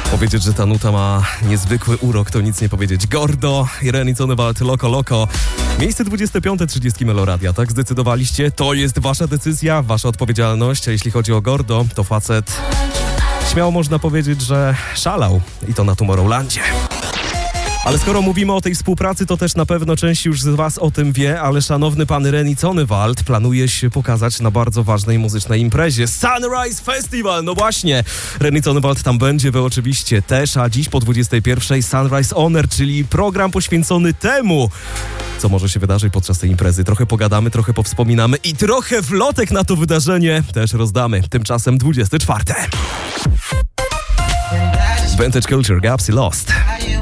Powiedzieć, że ta nuta ma niezwykły urok, to nic nie powiedzieć. Gordo i Renicony Wald, Loco Loco. Miejsce 25, 30 Meloradia, tak zdecydowaliście? To jest wasza decyzja, wasza odpowiedzialność. A jeśli chodzi o Gordo, to facet, śmiało można powiedzieć, że szalał. I to na Tomorrowlandzie. Ale skoro mówimy o tej współpracy, to też na pewno część już z was o tym wie, ale szanowny pan Renicony Wald planuje się pokazać na bardzo ważnej muzycznej imprezie. Sunrise Festival, no właśnie. Renicony Wald tam będzie, wy oczywiście też, a dziś po 21 Sunrise Honor, czyli program poświęcony temu, co może się wydarzyć podczas tej imprezy. Trochę pogadamy, trochę powspominamy i trochę wlotek na to wydarzenie też rozdamy. Tymczasem 24. Vintage Culture, Gaps i Lost.